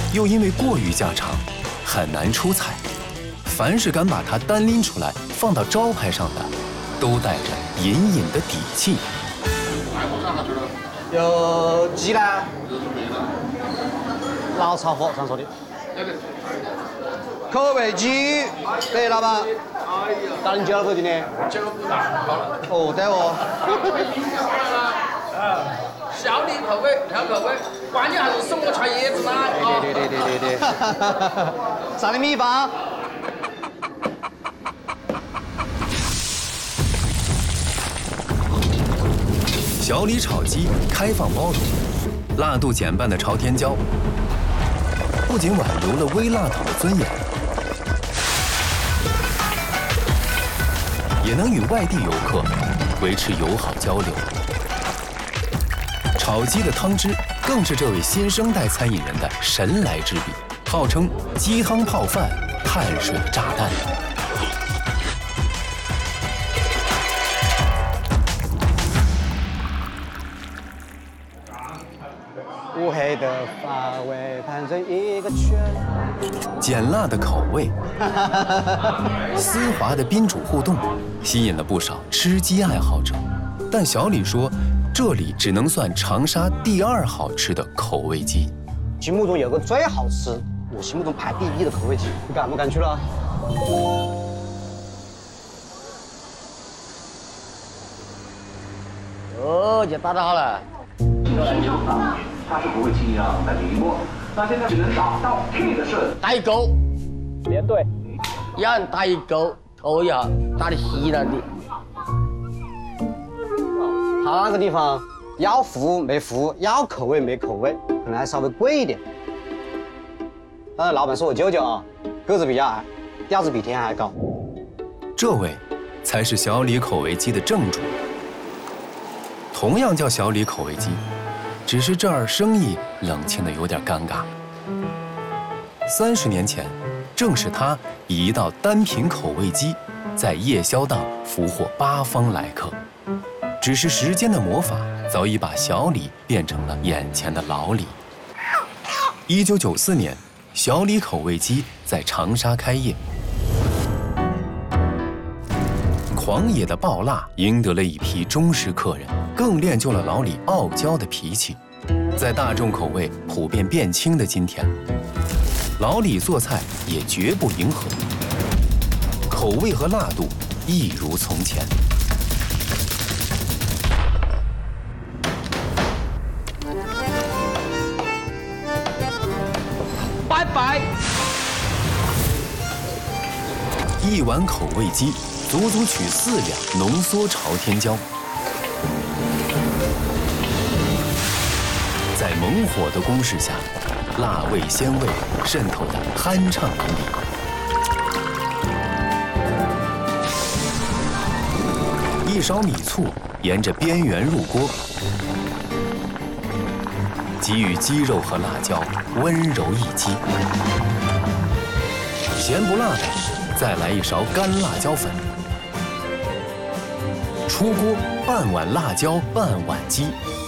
又因为过于家常，很难出彩。凡是敢把它单拎出来放到招牌上的，都带着隐隐的底气。 有鸡呢？老炒货常说的。口味鸡，对，老板。打你9个今天？哦，对哦。 小李口味，调口味，关键还是送我茶叶子呢。 对。啥的秘方？ 小李炒鸡开放包容，辣度减半的朝天椒，不仅挽留了微辣党的尊严，也能与外地游客维持友好交流。炒鸡的汤汁更是这位新生代餐饮人的神来之笔，号称鸡汤泡饭、碳水炸弹。 乌黑的发尾盘成一个圈， 简辣的口味，丝滑的宾主互动，吸引了不少吃鸡爱好者。但小李说，这里只能算长沙第2好吃的口味鸡。 心目中有个最好吃，我心目中排第1的口味鸡，你敢不敢去了？ 哦，就打得好了。 它是不会轻易让再淋过，那现在只能打到 K 的是打一勾， 连队， 要人打一勾，头一下打得稀烂的。 他那个地方要服没服，要口味没口味，可能还稍微贵一点。当然，老板是我舅舅啊，个子比较矮，调子比天还高。 这位才是小李口味鸡的正主。同样叫小李口味鸡，只是这儿生意冷清的有点尴尬。30年前，正是他以一道单品口味鸡，在夜宵档俘获8方来客。只是时间的魔法早已把小李变成了眼前的老李。1994年，小李口味鸡在长沙开业。狂野的爆辣赢得了一批忠实客人，更练就了老李傲娇的脾气。在大众口味普遍变轻的今天，老李做菜也绝不迎合，口味和辣度一如从前。 拜拜。 一碗口味鸡，足足取4两浓缩朝天椒，在猛火的攻势下，辣味鲜味渗透得酣畅淋漓。一勺米醋沿着边缘入锅，给予鸡肉和辣椒温柔一击。咸不辣的，再来一勺干辣椒粉。出锅半碗辣椒，半碗鸡。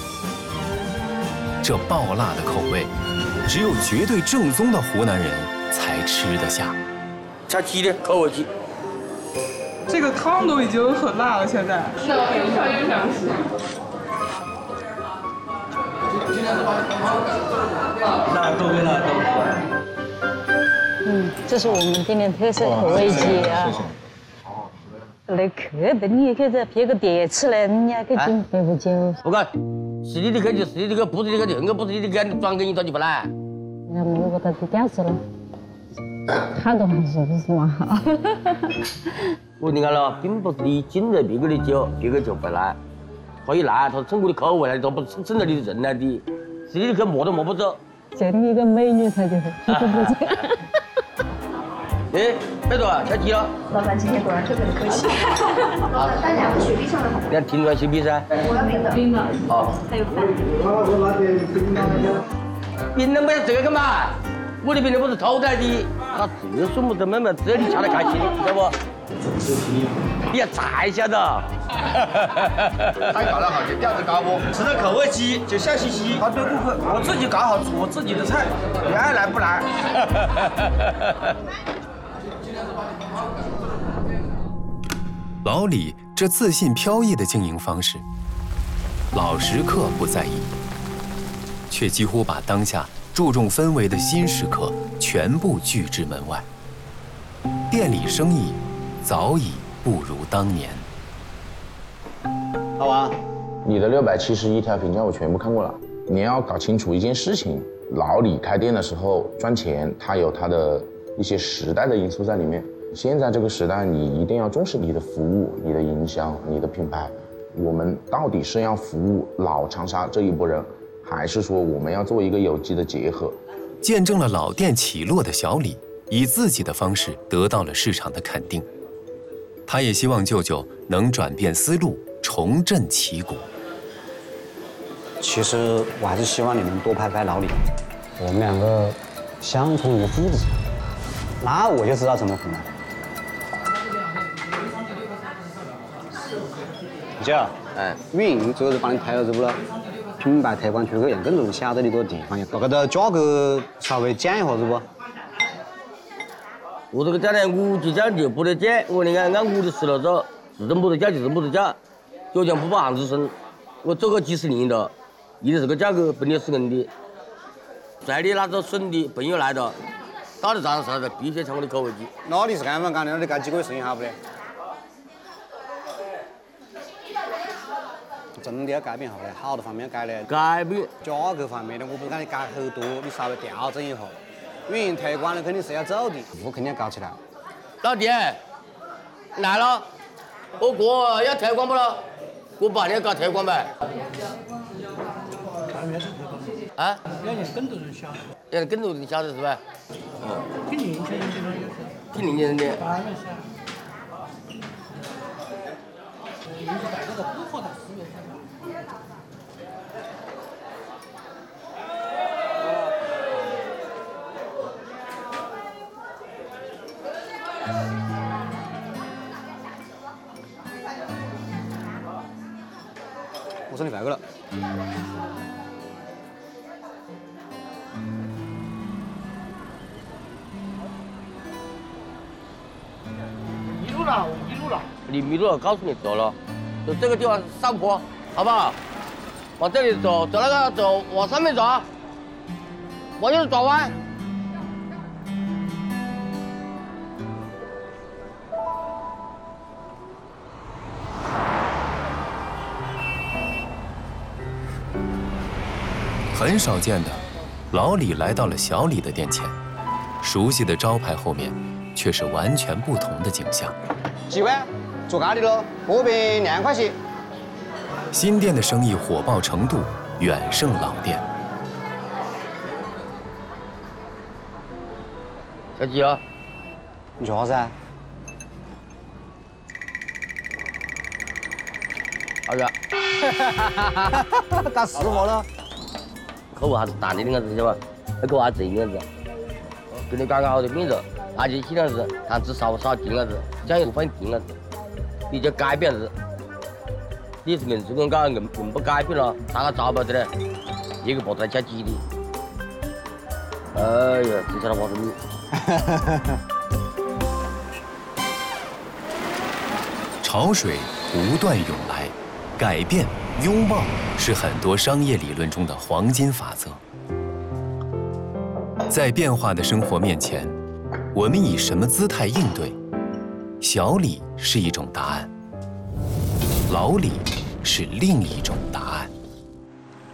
这爆辣的口味，只有绝对正宗的湖南人才吃得下。 炒鸡的口味鸡， 这个汤都已经很辣了，现在。是啊，非常有想吃。 那都跟那都。 这是我们店的特色口味鸡啊。来客的，你也可以在别个店吃来，人家可以进别不进。 不管，是你的客就是你的客，不是你的客就横个不是你的客，你转给你到就不来。 那如果他掉死了，他都还说不是嘛？ 我你看了，并不是你进了别个的酒，别个就不来。可以来，他趁我的口味来，都不是趁着你的人来的，是你的客摸都摸不走。 就你一个美女，他就不走。 哎，贝多啊，跳鸡了。 老板今天果然特别的客气。好，带2个雪碧上来好吗？ 你看听完雪碧噻。 我要冰的。冰的。 好。 还有饭。 冰冷不要这个干嘛？我的冰冷不是偷来的，他这个数目都没这里吃得开心，知道不？ 你要才晓得。 他搞得好就调子高不？ 吃了口味鸡就笑嘻嘻，他对顾客，我自己搞好我自己的菜，你爱来不来。 老李这自信飘逸的经营方式，老食客不在意，却几乎把当下注重氛围的新食客全部拒之门外。店里生意早已不如当年。 老王， 你的671条评价我全部看过了。你要搞清楚一件事情，老李开店的时候赚钱，他有他的一些时代的因素在里面。现在这个时代，你一定要重视你的服务、你的营销、你的品牌。我们到底是要服务老长沙这一波人，还是说我们要做一个有机的结合？ 见证了老店起落的小李，以自己的方式得到了市场的肯定。他也希望舅舅能转变思路，重振旗鼓。 其实我还是希望你们多拍拍老李，我们两个相冲于父子，那我就知道怎么混了。姐，运营主要是帮你抬了这不了，品牌推广出去，让更多人晓得你这个地方，把这个价格稍微降一下子不？ 我这个价呢，我就降就不得降。我你看，按我的思路走，是真不得降就是不得降，就像不把行子生。我做个几十年了，你的这个价格本来是硬的，在你那个省的朋友来的，到了长沙的必须尝我的口味鸡。 那你是干嘛干的？那你干几个月生意好不得？真的要改变好嘞，好多方面改嘞。 改变价格方面的，我不是让你改很多，你稍微调整一下。运营推广的肯定是要做的，服务肯定要搞起来。 老弟，来了，我哥要推广不了？我帮你搞推广呗。啊？ 要让更多人晓得。 让更多人晓得是吧？ 挺年轻人的有时候。 挺年轻人的。 当然是啊。就是在这个顾客的思维上。 我说你快过了。 迷路了，我迷路了。 你迷路了，告诉你走了，走这个地方上坡，好不好？往这里走，走那个走，往上面走，往右转弯。 很少见的，老李来到了小李的店前，熟悉的招牌后面，却是完全不同的景象。 几位，做咖喱喽，这边2块钱。 新店的生意火爆程度远胜老店。 小姐啊， 你做啥子啊？ 好的。 搞实话了。 口味还是淡的点子，晓得吧？那口味还是正点子，给你刚刚好的面子，而且尽量是汤汁少进点子，酱油放进点子，你就改变子。你是硬是跟搞硬不改变了，打个招牌的嘞，一个脖子加鸡的。哎呀，这下来我是你。 潮水不断涌来，改变拥抱是很多商业理论中的黄金法则。在变化的生活面前，我们以什么姿态应对？小李是一种答案，老李是另一种答案。